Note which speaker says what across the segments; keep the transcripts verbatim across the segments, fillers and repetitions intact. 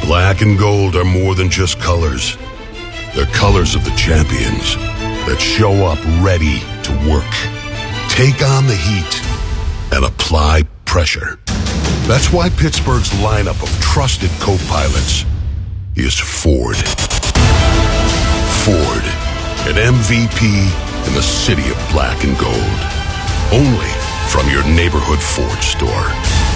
Speaker 1: Black and gold are more than just colors. They're colors of the champions that show up ready to work. Take on the heat and apply pressure. That's why Pittsburgh's lineup of trusted co-pilots is Ford. Ford, an M V P in the city of black and gold. Only from your neighborhood Ford store.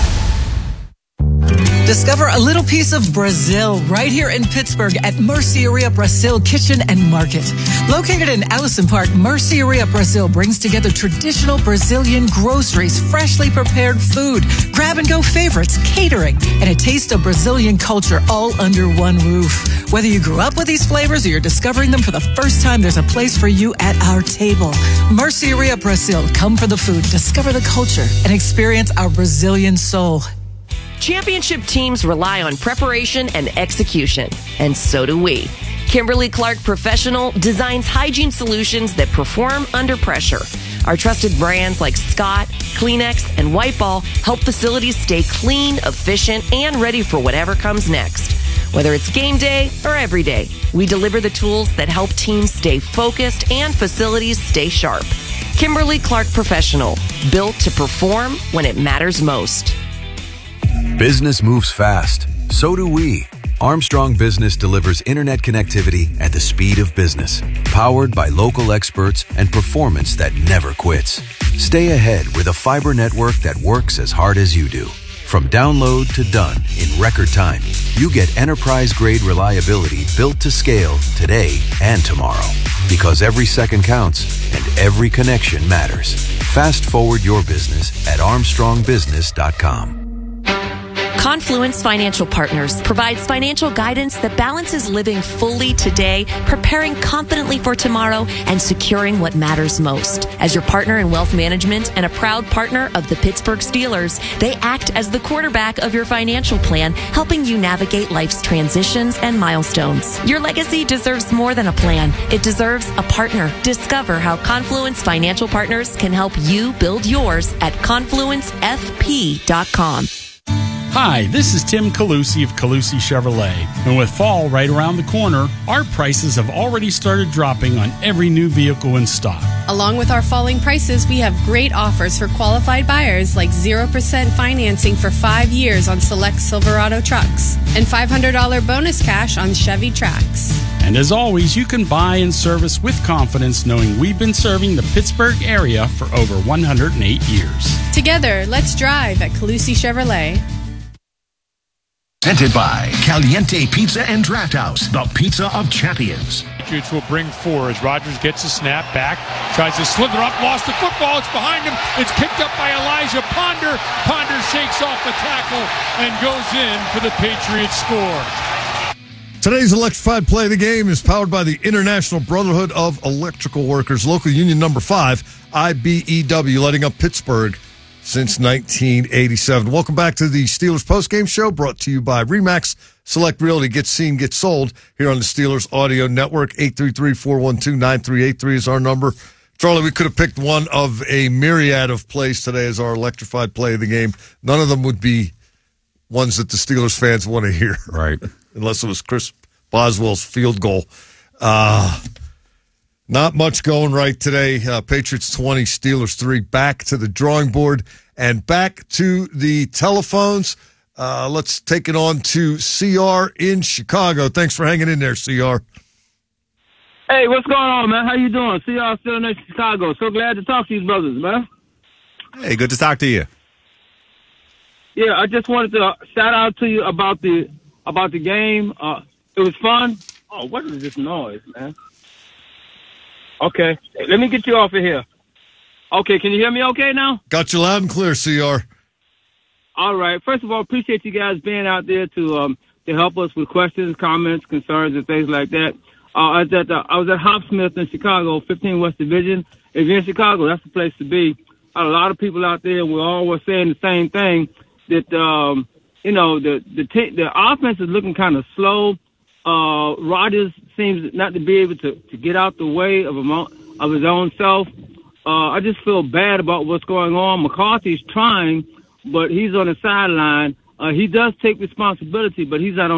Speaker 2: Discover a little piece of Brazil right here in Pittsburgh at Merceria Brazil Kitchen and Market. Located in Allison Park, Merceria Brazil brings together traditional Brazilian groceries, freshly prepared food, grab-and-go favorites, catering, and a taste of Brazilian culture all under one roof. Whether you grew up with these flavors or you're discovering them for the first time, there's a place for you at our table. Merceria Brazil. Come for the food, discover the culture, and experience our Brazilian soul.
Speaker 3: Championship teams rely on preparation and execution, and so do we. Kimberly-Clark Professional designs hygiene solutions that perform under pressure. Our trusted brands like Scott, Kleenex, and Whiteball help facilities stay clean, efficient, and ready for whatever comes next. Whether it's game day or every day, we deliver the tools that help teams stay focused and facilities stay sharp. Kimberly-Clark Professional, built to perform when it matters most.
Speaker 4: Business moves fast. So do we. Armstrong Business delivers internet connectivity at the speed of business, powered by local experts and performance that never quits. Stay ahead with a fiber network that works as hard as you do. From download to done in record time, you get enterprise-grade reliability built to scale today and tomorrow. Because every second counts and every connection matters. Fast forward your business at armstrong business dot com.
Speaker 3: Confluence Financial Partners provides financial guidance that balances living fully today, preparing confidently for tomorrow, and securing what matters most. As your partner in wealth management and a proud partner of the Pittsburgh Steelers, they act as the quarterback of your financial plan, helping you navigate life's transitions and milestones. Your legacy deserves more than a plan. It deserves a partner. Discover how Confluence Financial Partners can help you build yours at confluence f p dot com.
Speaker 5: Hi, this is Tim Calusi of Calusi Chevrolet. And with fall right around the corner, our prices have already started dropping on every new vehicle in stock.
Speaker 6: Along with our falling prices, we have great offers for qualified buyers like zero percent financing for five years on select Silverado trucks and five hundred dollars bonus cash on Chevy Trax.
Speaker 5: And as always, you can buy and service with confidence knowing we've been serving the Pittsburgh area for over one hundred eight years.
Speaker 6: Together, let's drive at Calusi Chevrolet.
Speaker 7: Presented by Caliente Pizza and Draft House, the pizza of champions.
Speaker 8: Patriots will bring four as Rodgers gets a snap back, tries to slither up, lost the football, it's behind him, it's picked up by Elijah Ponder. Ponder shakes off the tackle and goes in for the Patriots score.
Speaker 9: Today's electrified play of the game is powered by the International Brotherhood of Electrical Workers, local union number five, I B E W, lighting up Pittsburgh since nineteen eighty-seven. Welcome back to the Steelers postgame show, brought to you by RE/MAX Select Realty. Get seen, get sold here on the Steelers Audio Network. eight three three, four one two, nine three eight three is our number. Charlie, we could have picked one of a myriad of plays today as our electrified play of the game. None of them would be ones that the Steelers fans want to hear.
Speaker 10: Right.
Speaker 9: Unless it was Chris Boswell's field goal. Uh, not much going right today. Uh, Patriots twenty, Steelers three. Back to the drawing board and back to the telephones. Uh, let's take it on to C R in Chicago. Thanks for hanging in there, C R.
Speaker 11: Hey, what's going on, man? How you doing? C R still in Chicago. So glad to talk to these brothers, man.
Speaker 10: Hey, good to talk to you.
Speaker 11: Yeah, I just wanted to shout out to you about the about the game. Uh, it was fun. Oh, what is this noise, man? Okay, let me get you off of here. Okay, can you hear me okay now?
Speaker 9: Got you loud and clear, C R.
Speaker 11: All right. First of all, appreciate you guys being out there to um, to help us with questions, comments, concerns, and things like that. Uh, I was at uh, I was at Hopsmith in Chicago, fifteen West Division. If you're in Chicago, that's the place to be. A lot of people out there, we all were saying the same thing, that um, you know the the t- the offense is looking kind of slow. Uh, Rodgers seems not to be able to, to get out the way of a, of his own self. Uh, I just feel bad about what's going on. McCarthy's trying, but he's on the sideline. Uh, he does take responsibility, but he's not on